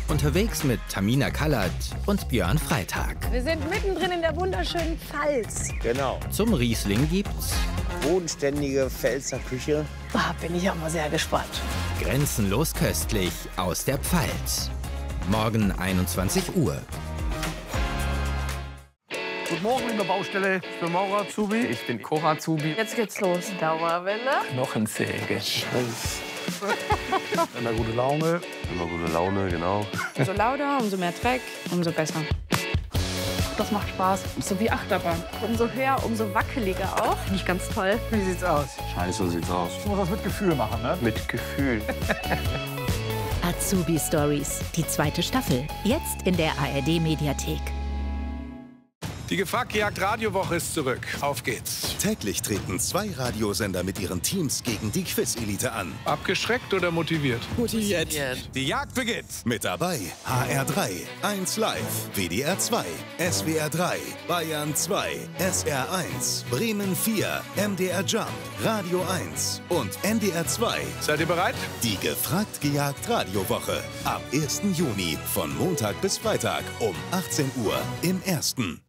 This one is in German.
Unterwegs mit Tamina Kallert und Björn Freitag. Wir sind mittendrin in der wunderschönen Pfalz. Genau. Zum Riesling gibt's Bodenständige Pfälzer Küche. Bin ich auch mal sehr gespannt. Grenzenlos köstlich aus der Pfalz. Morgen 21 Uhr. Guten Morgen, liebe Baustelle. Ich bin Maurer Azubi. Ich bin Koch Azubi. Jetzt geht's los. Dauerwelle. Knochensäge. Immer gute Laune. Immer gute Laune, genau. Umso lauter, umso mehr Dreck, umso besser. Das macht Spaß. So wie Achterbahn. Umso höher, umso wackeliger auch. Finde ich ganz toll. Wie sieht's aus? Scheiße, so sieht's aus. Ich muss das mit Gefühl machen, ne? Mit Gefühl. Azubi Stories, die zweite Staffel. Jetzt in der ARD-Mediathek. Die Gefragt-Gejagt Radiowoche ist zurück. Auf geht's. Täglich treten 2 Radiosender mit ihren Teams gegen die Quiz-Elite an. Abgeschreckt oder motiviert? Motiviert. Die Jagd beginnt. Mit dabei HR3, 1 Live, WDR 2, SWR 3, Bayern 2, SR 1, Bremen 4, MDR Jump, Radio 1 und NDR 2. Seid ihr bereit? Die Gefragt-Gejagt Radiowoche. Ab 1. Juni von Montag bis Freitag um 18 Uhr im Ersten.